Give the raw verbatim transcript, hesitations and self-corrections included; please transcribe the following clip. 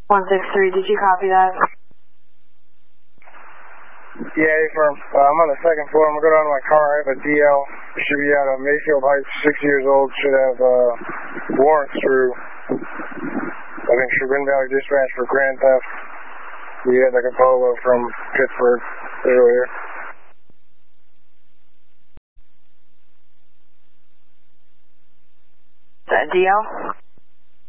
one six three, did you copy that? Yeah, firm. Uh, I'm on the second floor. I'm going to go down to my car. I have a D L. It should be out of Mayfield Heights, six years old. Should have uh, warrants through, I think, Chagrin Valley Dispatch for grand theft. We had like a Polo from Pittsburgh earlier. That D L?